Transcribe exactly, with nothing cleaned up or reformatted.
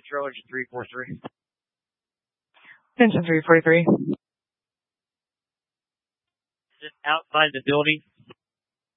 Central, engine three forty-three. Engine three forty-three. Just outside the building.